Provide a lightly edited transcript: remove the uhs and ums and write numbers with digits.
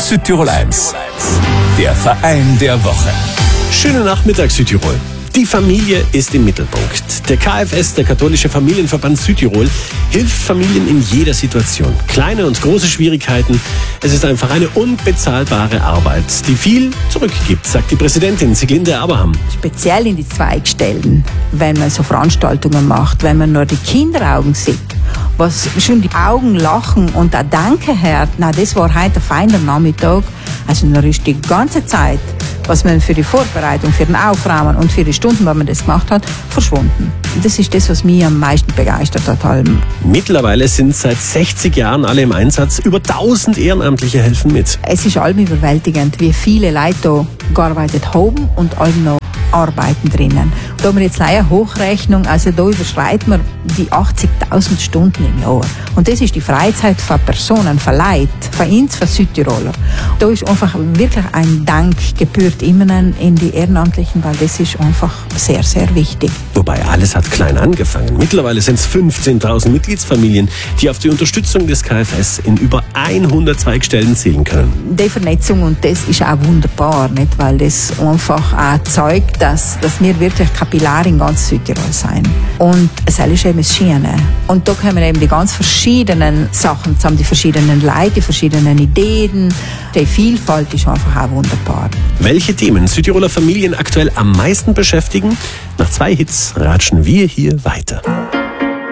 Südtirol 1, der Verein der Woche. Schönen Nachmittag, Südtirol. Die Familie ist im Mittelpunkt. Der KfS, der Katholische Familienverband Südtirol, hilft Familien in jeder Situation. Kleine und große Schwierigkeiten. Es ist einfach eine unbezahlbare Arbeit, die viel zurückgibt, sagt die Präsidentin Sieglinde Abraham. Speziell in die Zweigstellen, wenn man so Veranstaltungen macht, wenn man nur die Kinderaugen sieht, was schon die Augen lachen und auch Danke hört, na, das war heute ein feiner Nachmittag. Also dann ist die ganze Zeit, was man für die Vorbereitung, für den Aufräumen und für die Stunden, wo man das gemacht hat, verschwunden. Das ist das, was mich am meisten begeistert hat. Mittlerweile sind seit 60 Jahren alle im Einsatz. Über 1000 Ehrenamtliche helfen mit. Es ist allem überwältigend, wie viele Leute da gearbeitet haben und allem noch arbeiten drinnen. Da haben wir jetzt eine Hochrechnung, also da überschreiten wir die 80.000 Stunden im Jahr. Und das ist die Freizeit von Personen, von Leuten, von uns, von Südtiroler. Da ist einfach wirklich ein Dank gebührt immer in die Ehrenamtlichen, weil das ist einfach sehr, sehr wichtig. Wobei alles hat klein angefangen. Mittlerweile sind es 15.000 Mitgliedsfamilien, die auf die Unterstützung des KfS in über 100 Zweigstellen zählen können. Die Vernetzung, und das ist auch wunderbar, nicht? Weil das einfach auch zeigt, dass wir wirklich kapillar in ganz Südtirol sein. Und es ist eben das Schöne. Und da kommen eben die ganz verschiedenen Sachen zusammen, die verschiedenen Leute, die verschiedenen Ideen. Die Vielfalt ist einfach auch wunderbar. Welche Themen Südtiroler Familien aktuell am meisten beschäftigen? Nach 2 Hits ratschen wir hier weiter.